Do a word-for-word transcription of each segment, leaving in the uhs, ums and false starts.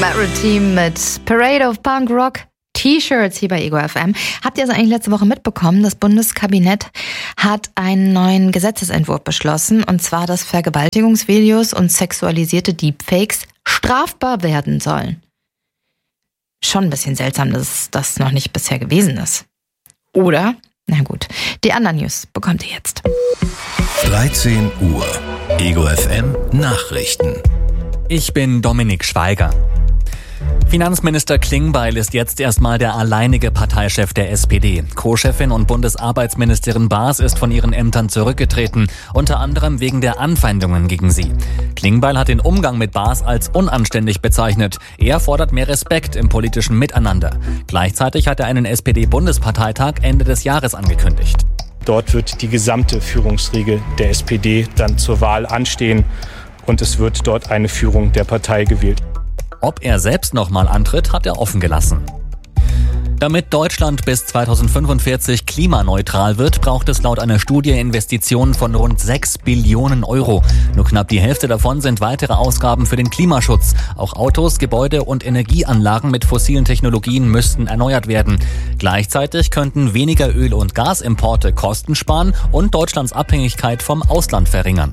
Meryl Team mit Parade of Punk Rock T-Shirts hier bei Ego F M. Habt ihr es eigentlich letzte Woche mitbekommen? Das Bundeskabinett hat einen neuen Gesetzesentwurf beschlossen, und zwar, dass Vergewaltigungsvideos und sexualisierte Deepfakes strafbar werden sollen. Schon ein bisschen seltsam, dass das noch nicht bisher gewesen ist. Oder? Na gut, die anderen News bekommt ihr jetzt. dreizehn Uhr. Ego F M Nachrichten. Ich bin Dominik Schweiger. Finanzminister Klingbeil ist jetzt erstmal der alleinige Parteichef der S P D. Co-Chefin und Bundesarbeitsministerin Baas ist von ihren Ämtern zurückgetreten, unter anderem wegen der Anfeindungen gegen sie. Klingbeil hat den Umgang mit Baas als unanständig bezeichnet. Er fordert mehr Respekt im politischen Miteinander. Gleichzeitig hat er einen S P D-Bundesparteitag Ende des Jahres angekündigt. Dort wird die gesamte Führungsriege der S P D dann zur Wahl anstehen und es wird dort eine Führung der Partei gewählt. Ob er selbst nochmal antritt, hat er offen gelassen. Damit Deutschland bis zweitausendfünfundvierzig klimaneutral wird, braucht es laut einer Studie Investitionen von rund sechs Billionen Euro. Nur knapp die Hälfte davon sind weitere Ausgaben für den Klimaschutz. Auch Autos, Gebäude und Energieanlagen mit fossilen Technologien müssten erneuert werden. Gleichzeitig könnten weniger Öl- und Gasimporte Kosten sparen und Deutschlands Abhängigkeit vom Ausland verringern.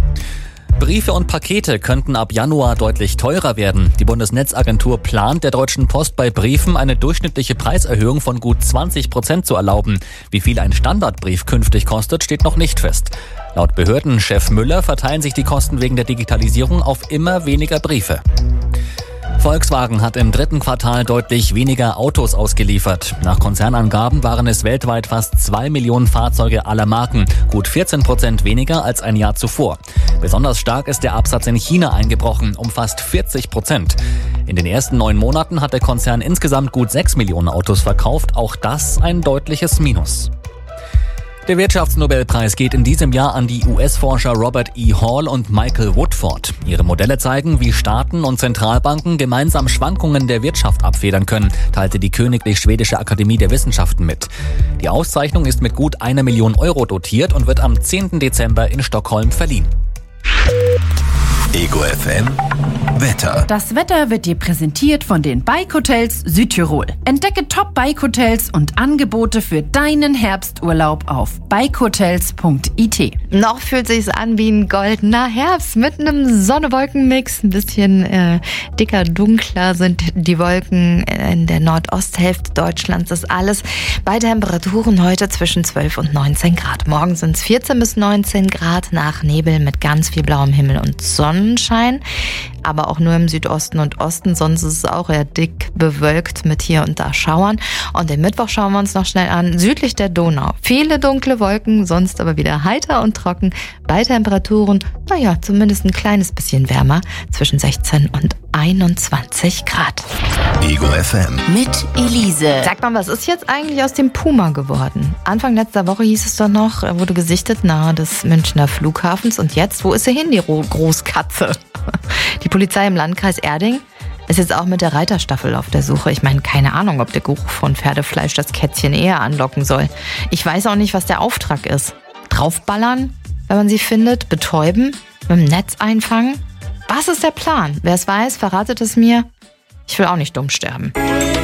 Briefe und Pakete könnten ab Januar deutlich teurer werden. Die Bundesnetzagentur plant, der Deutschen Post bei Briefen eine durchschnittliche Preiserhöhung von gut zwanzig Prozent zu erlauben. Wie viel ein Standardbrief künftig kostet, steht noch nicht fest. Laut Behördenchef Müller verteilen sich die Kosten wegen der Digitalisierung auf immer weniger Briefe. Volkswagen hat im dritten Quartal deutlich weniger Autos ausgeliefert. Nach Konzernangaben waren es weltweit fast zwei Millionen Fahrzeuge aller Marken, gut vierzehn Prozent weniger als ein Jahr zuvor. Besonders stark ist der Absatz in China eingebrochen, um fast vierzig Prozent. In den ersten neun Monaten hat der Konzern insgesamt gut sechs Millionen Autos verkauft, auch das ein deutliches Minus. Der Wirtschaftsnobelpreis geht in diesem Jahr an die U S-Forscher Robert E. Hall und Michael Woodford. Ihre Modelle zeigen, wie Staaten und Zentralbanken gemeinsam Schwankungen der Wirtschaft abfedern können, teilte die Königlich Schwedische Akademie der Wissenschaften mit. Die Auszeichnung ist mit gut einer Million Euro dotiert und wird am zehnten Dezember in Stockholm verliehen. Ego F M Wetter. Das Wetter wird dir präsentiert von den Bike Hotels Südtirol. Entdecke Top-Bike Hotels und Angebote für deinen Herbsturlaub auf bike hotels punkt i t. Noch fühlt sich's an wie ein goldener Herbst mit einem Sonne-Wolken-Mix. Ein bisschen äh, dicker, dunkler sind die Wolken in der Nordosthälfte Deutschlands. Das alles bei Temperaturen heute zwischen zwölf und neunzehn Grad. Morgen sind's vierzehn bis neunzehn Grad nach Nebel mit ganz viel blauem Himmel und Sonnenschein. Aber auch nur im Südosten und Osten, sonst ist es auch eher dick bewölkt mit hier und da Schauern. Und den Mittwoch schauen wir uns noch schnell an. Südlich der Donau. Viele dunkle Wolken, sonst aber wieder heiter und trocken. Bei Temperaturen, naja, zumindest ein kleines bisschen wärmer, zwischen sechzehn und einundzwanzig Grad. Ego F M Mit Elise. Sag mal, was ist jetzt eigentlich aus dem Puma geworden? Anfang letzter Woche hieß es doch noch, er wurde gesichtet nahe des Münchner Flughafens. Und jetzt, wo ist er hin, die Großkatze? Die Polizei im Landkreis Erding ist jetzt auch mit der Reiterstaffel auf der Suche. Ich meine, keine Ahnung, ob der Geruch von Pferdefleisch das Kätzchen eher anlocken soll. Ich weiß auch nicht, was der Auftrag ist. Draufballern, wenn man sie findet, betäuben, mit dem Netz einfangen? Was ist der Plan? Wer es weiß, verratet es mir. Ich will auch nicht dumm sterben.